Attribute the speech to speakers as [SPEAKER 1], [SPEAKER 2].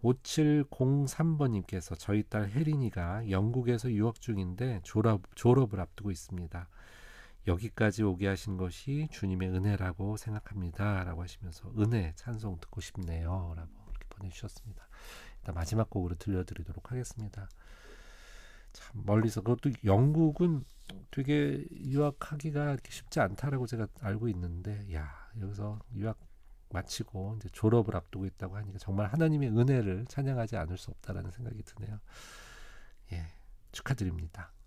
[SPEAKER 1] 5703번님께서 저희 딸 혜린이가 영국에서 유학 중인데 졸업을 앞두고 있습니다. 여기까지 오게 하신 것이 주님의 은혜라고 생각합니다. 라고 하시면서 은혜 찬송 듣고 싶네요. 라고 이렇게 보내주셨습니다. 일단 마지막 곡으로 들려드리도록 하겠습니다. 참 멀리서 그것도 영국은 되게 유학하기가 이렇게 쉽지 않다라고 제가 알고 있는데 야 여기서 유학 마치고 이제 졸업을 앞두고 있다고 하니까 정말 하나님의 은혜를 찬양하지 않을 수 없다라는 생각이 드네요. 예, 축하드립니다.